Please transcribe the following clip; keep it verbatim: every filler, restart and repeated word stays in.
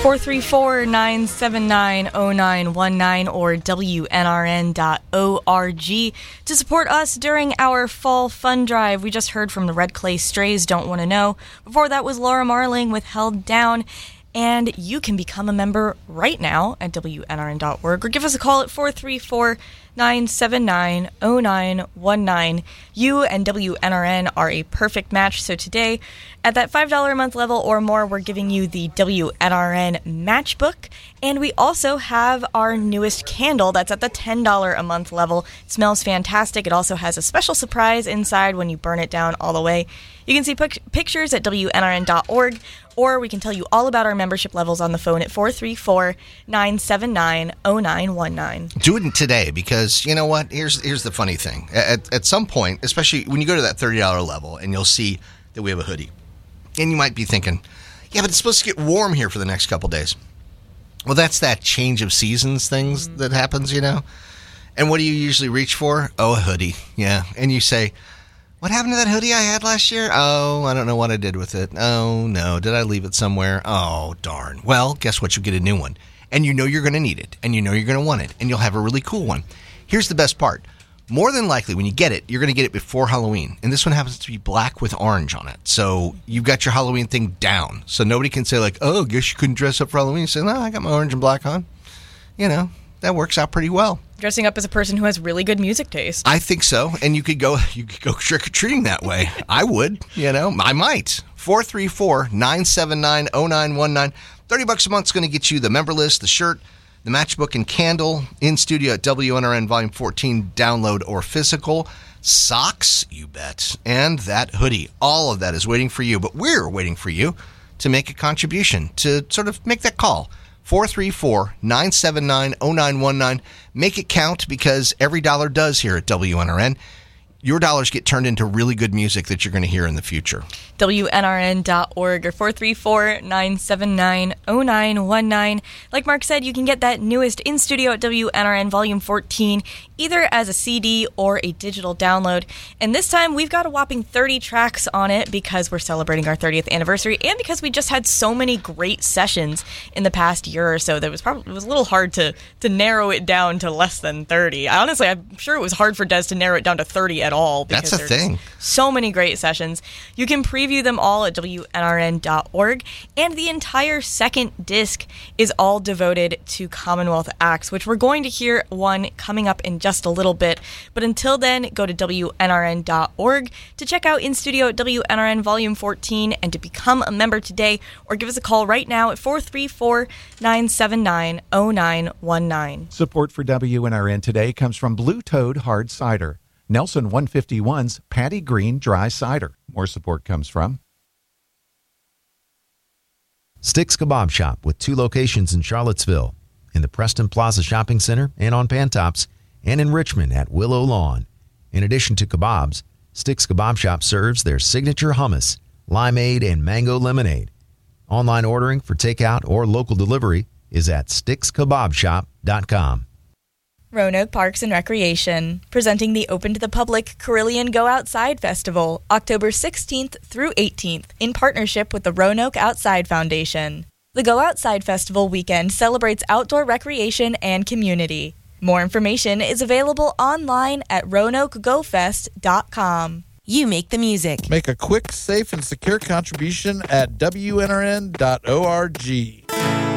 four three four, nine seven nine, zero nine one nine or W N R N dot org to support us during our fall fun drive. We just heard from the Red Clay Strays, Don't Want to Know. Before that was Laura Marling with Held Down. And you can become a member right now at W N R N dot org or give us a call at four three four, nine seven nine, zero nine one nine. You and W N R N are a perfect match. So today, at that five dollars a month level or more, we're giving you the W N R N Matchbook. And we also have our newest candle that's at the ten dollars a month level. It smells fantastic. It also has a special surprise inside when you burn it down all the way. You can see pic- pictures at W N R N dot org, or we can tell you all about our membership levels on the phone at four three four, nine seven nine, zero nine one nine. Do it today, because you know what? Here's here's the funny thing. At, at some point, especially when you go to that thirty dollars level and you'll see that we have a hoodie, and you might be thinking, yeah, but it's supposed to get warm here for the next couple days. Well, that's that change of seasons things mm-hmm. that happens, you know? And what do you usually reach for? Oh, a hoodie. Yeah. And you say, what happened to that hoodie I had last year? Oh, I don't know what I did with it. Oh, no. Did I leave it somewhere? Oh, darn. Well, guess what? You'll get a new one. And you know you're going to need it. And you know you're going to want it. And you'll have a really cool one. Here's the best part. More than likely, when you get it, you're going to get it before Halloween. And this one happens to be black with orange on it. So you've got your Halloween thing down. So nobody can say, like, oh, guess you couldn't dress up for Halloween. You say, no, I got my orange and black on. You know, that works out pretty well. Dressing up as a person who has really good music taste. I think so. And you could go you could go trick-or-treating that way. I would, you know. I might. four three four, nine seven nine, zero nine one nine. thirty bucks a month is going to get you the member list, the shirt, the matchbook, and candle in studio at W N R N Volume fourteen, download or physical. Socks, you bet. And that hoodie. All of that is waiting for you. But we're waiting for you to make a contribution, to sort of make that call. four three four, nine seven nine, zero nine one nine. Make it count, because every dollar does here at W N R N. Your dollars get turned into really good music that you're going to hear in the future. W N R N dot org or four three four, nine seven nine, zero nine one nine. Like Mark said, you can get that newest in studio at W N R N Volume fourteen, either as a C D or a digital download. And this time we've got a whopping thirty tracks on it, because we're celebrating our thirtieth anniversary, and because we just had so many great sessions in the past year or so that it was probably it was a little hard to to narrow it down to less than thirty. Honestly, I'm sure it was hard for Des to narrow it down to thirty at all. That's a thing. So many great sessions. You can preview them all at W N R N dot org, and the entire second disc is all devoted to Commonwealth acts, which we're going to hear one coming up in just a little bit. But until then, go to W N R N dot org to check out In Studio at W N R N Volume fourteen and to become a member today, or give us a call right now at four three four, nine seven nine, zero nine one nine. Support for W N R N today comes from Blue Toad Hard Cider, Nelson one fifty-one's Patty Green Dry Cider. More support comes from Sticks Kebab Shop, with two locations in Charlottesville, in the Preston Plaza Shopping Center and on Pantops, and in Richmond at Willow Lawn. In addition to kebabs, Sticks Kebab Shop serves their signature hummus, limeade, and mango lemonade. Online ordering for takeout or local delivery is at sticks kebab shop dot com. Roanoke Parks and Recreation, presenting the open to the public Carillion Go Outside Festival, October sixteenth through eighteenth, in partnership with the Roanoke Outside Foundation. The Go Outside Festival weekend celebrates outdoor recreation and community. More information is available online at roanoke go fest dot com. You make the music. Make a quick, safe, and secure contribution at W N R N dot org.